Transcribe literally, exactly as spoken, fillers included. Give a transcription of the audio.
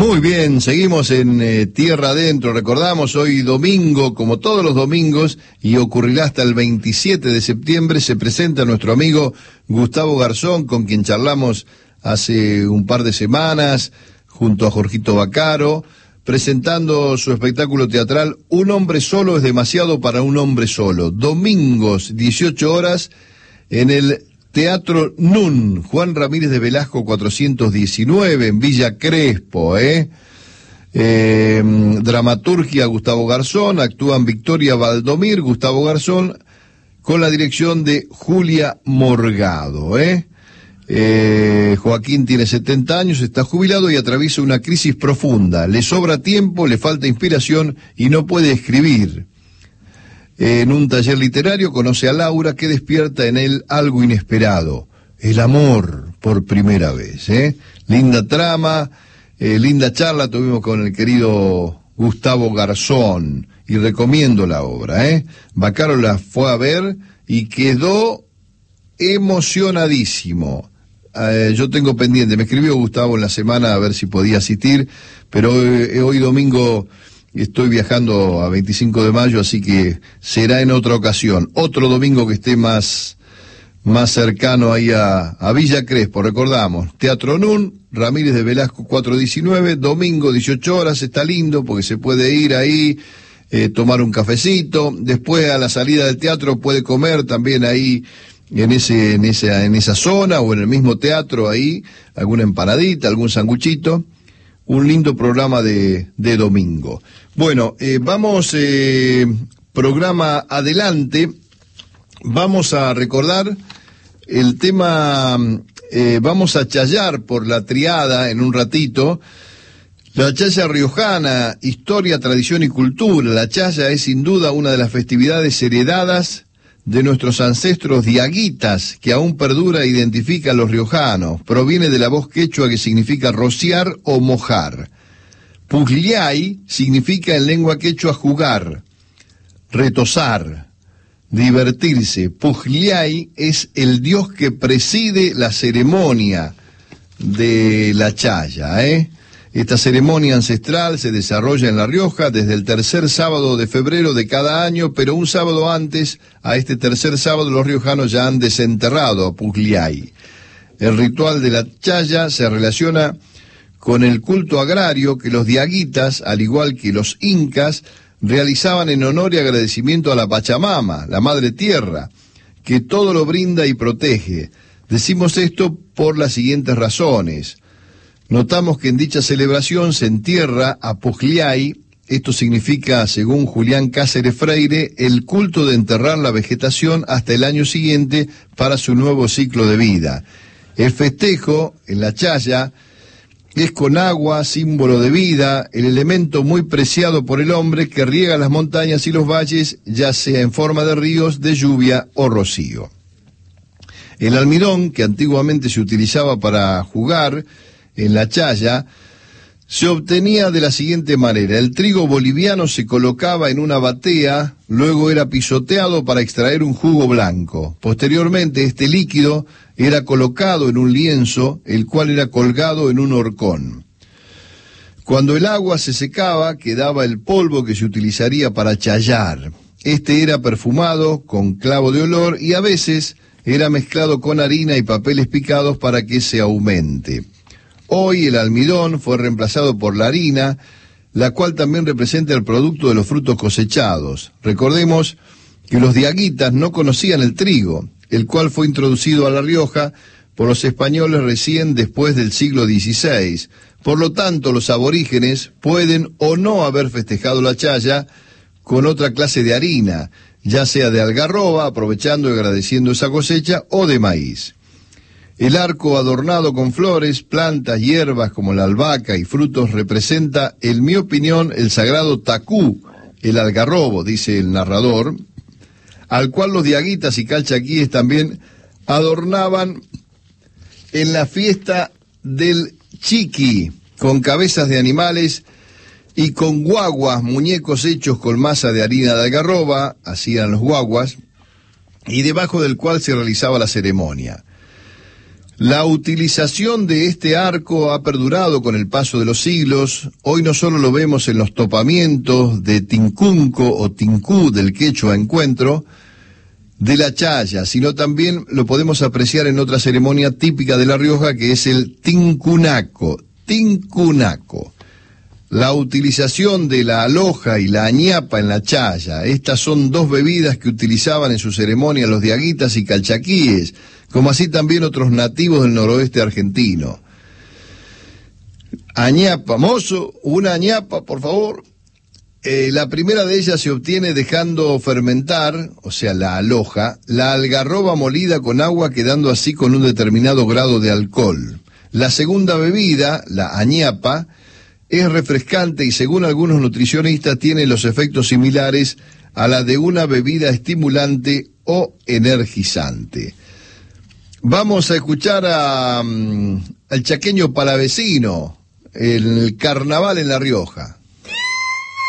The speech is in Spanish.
Muy bien, seguimos en eh, Tierra Adentro. Recordamos, hoy domingo, como todos los domingos, y ocurrirá hasta el veintisiete de septiembre, se presenta nuestro amigo Gustavo Garzón, con quien charlamos hace un par de semanas, junto a Jorgito Baccaro, presentando su espectáculo teatral Un hombre solo es demasiado para un hombre solo. Domingos, dieciocho horas, en el Teatro Nun, Juan Ramírez de Velasco cuatrocientos diecinueve, en Villa Crespo, ¿eh? eh dramaturgia Gustavo Garzón, actúan Victoria Valdomir, Gustavo Garzón, con la dirección de Julia Morgado, ¿eh? Eh, Joaquín tiene setenta años, está jubilado y atraviesa una crisis profunda. Le sobra tiempo, le falta inspiración y no puede escribir. En un taller literario conoce a Laura, que despierta en él algo inesperado, el amor por primera vez, ¿eh? Linda trama, eh, linda charla tuvimos con el querido Gustavo Garzón, y recomiendo la obra, ¿eh? Baccaro la fue a ver y quedó emocionadísimo. Eh, yo tengo pendiente, me escribió Gustavo en la semana a ver si podía asistir, pero eh, hoy domingo estoy viajando a veinticinco de mayo, así que será en otra ocasión, otro domingo que esté más, más cercano ahí a, a Villa Crespo. Recordamos, Teatro Nun, Ramírez de Velasco cuatrocientos diecinueve, domingo dieciocho horas, está lindo porque se puede ir ahí, eh, tomar un cafecito, después a la salida del teatro puede comer también ahí en ese, en esa, en esa zona, o en el mismo teatro ahí, alguna empanadita, algún sanguchito. Un lindo programa de, de domingo. Bueno, eh, vamos, eh, programa adelante, vamos a recordar el tema, eh, vamos a chayar por la triada en un ratito. La chaya riojana, historia, tradición y cultura. La chaya es sin duda una de las festividades heredadas de nuestros ancestros diaguitas, que aún perdura e identifica a los riojanos. Proviene de la voz quechua que significa rociar o mojar. Pugliay significa en lengua quechua jugar, retosar, divertirse. Pugliay es el dios que preside la ceremonia de la chaya, ¿eh? Esta ceremonia ancestral se desarrolla en La Rioja desde el tercer sábado de febrero de cada año, pero un sábado antes, a este tercer sábado, los riojanos ya han desenterrado a Pugliay. El ritual de la chaya se relaciona con el culto agrario que los diaguitas, al igual que los incas, realizaban en honor y agradecimiento a la Pachamama, la Madre Tierra, que todo lo brinda y protege. Decimos esto por las siguientes razones. Notamos que en dicha celebración se entierra a Pugliay. Esto significa, según Julián Cáceres Freire, el culto de enterrar la vegetación hasta el año siguiente para su nuevo ciclo de vida. El festejo en la chaya es con agua, símbolo de vida, el elemento muy preciado por el hombre que riega las montañas y los valles, ya sea en forma de ríos, de lluvia o rocío. El almidón, que antiguamente se utilizaba para jugar en la chaya, se obtenía de la siguiente manera. El trigo boliviano se colocaba en una batea, luego era pisoteado para extraer un jugo blanco. Posteriormente, este líquido era colocado en un lienzo, el cual era colgado en un horcón. Cuando el agua se secaba, quedaba el polvo que se utilizaría para chayar. Este era perfumado con clavo de olor y a veces era mezclado con harina y papeles picados para que se aumente. Hoy el almidón fue reemplazado por la harina, la cual también representa el producto de los frutos cosechados. Recordemos que los diaguitas no conocían el trigo, el cual fue introducido a La Rioja por los españoles recién después del siglo dieciséis. Por lo tanto, los aborígenes pueden o no haber festejado la chaya con otra clase de harina, ya sea de algarroba, aprovechando y agradeciendo esa cosecha, o de maíz. El arco adornado con flores, plantas, hierbas como la albahaca y frutos representa, en mi opinión, el sagrado tacú, el algarrobo, dice el narrador, al cual los diaguitas y calchaquíes también adornaban en la fiesta del chiqui, con cabezas de animales y con guaguas, muñecos hechos con masa de harina de algarroba, así eran los guaguas, y debajo del cual se realizaba la ceremonia. La utilización de este arco ha perdurado con el paso de los siglos. Hoy no solo lo vemos en los topamientos de Tincunco o Tincú del quechua encuentro, de la chaya, sino también lo podemos apreciar en otra ceremonia típica de La Rioja, que es el tincunaco. Tincunaco. La utilización de la aloja y la añapa en la chaya. Estas son dos bebidas que utilizaban en su ceremonia los diaguitas y calchaquíes, como así también otros nativos del noroeste argentino. Añapa, mozo, una añapa, por favor. Eh, la primera de ellas se obtiene dejando fermentar, o sea, la aloja, la algarroba molida con agua, quedando así con un determinado grado de alcohol. La segunda bebida, la añapa, es refrescante y según algunos nutricionistas tiene los efectos similares a la de una bebida estimulante o energizante. Vamos a escuchar a, um, al chaqueño palavecino, el carnaval en La Rioja.